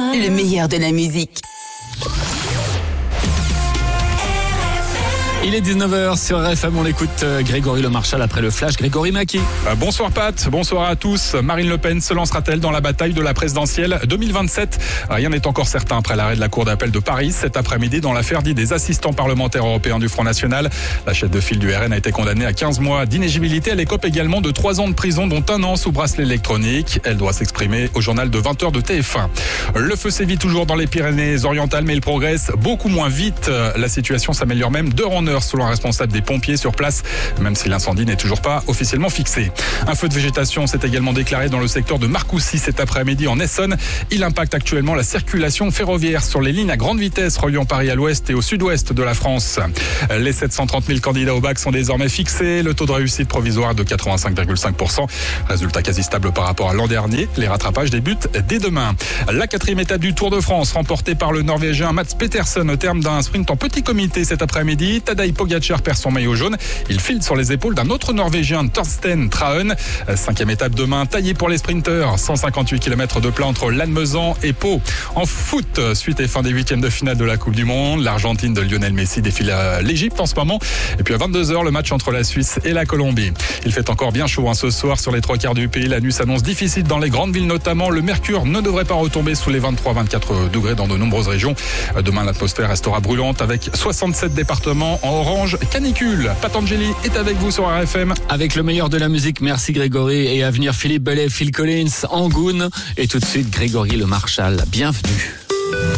Le meilleur de la musique. Il est 19h sur RFM, on écoute Grégory Le Marchal après le flash. Grégory Maki. Bonsoir Pat, bonsoir à tous. Marine Le Pen se lancera-t-elle dans la bataille de la présidentielle 2027 ? Rien n'est encore certain après l'arrêt de la Cour d'appel de Paris cet après-midi dans l'affaire dite des assistants parlementaires européens du Front National. La chef de file du RN a été condamnée à 15 mois d'inéligibilité. Elle écope également de 3 ans de prison, dont 1 an sous bracelet électronique. Elle doit s'exprimer au journal de 20h de TF1. Le feu sévit toujours dans les Pyrénées-Orientales, mais il progresse beaucoup moins vite. La situation s'améliore même d'heure en heure selon un responsable des pompiers sur place, même si l'incendie n'est toujours pas officiellement fixé. Un feu de végétation s'est également déclaré dans le secteur de Marcoussis cet après-midi en Essonne. Il impacte actuellement la circulation ferroviaire sur les lignes à grande vitesse reliant Paris à l'ouest et au sud-ouest de la France. Les 730 000 candidats au bac sont désormais fixés. Le taux de réussite provisoire de 85,5%. Résultat quasi stable par rapport à l'an dernier. Les rattrapages débutent dès demain. La 4e étape du Tour de France remportée par le Norvégien Mats Pedersen au terme d'un sprint en petit comité cet après-midi. Tadej Pogacar perd son maillot jaune. Il file sur les épaules d'un autre Norvégien, Torsten Trahen. 5e étape demain, taillée pour les sprinteurs. 158 km de plat entre Lannemezan et Pau. En foot, suite et fin des 8e de finale de la Coupe du Monde. L'Argentine de Lionel Messi défile à l'Égypte en ce moment. Et puis à 22h, le match entre la Suisse et la Colombie. Il fait encore bien chaud ce soir sur les 3/4 du pays. La nuit s'annonce difficile dans les grandes villes notamment. Le mercure ne devrait pas retomber sous les 23-24 degrés dans de nombreuses régions. Demain, l'atmosphère restera brûlante avec 67 départements en orange canicule. Patangeli est avec vous sur RFM. Avec le meilleur de la musique, merci Grégory. Et à venir Philippe Bellet, Phil Collins, Angoune. Et tout de suite Grégory Le Marchal. Bienvenue.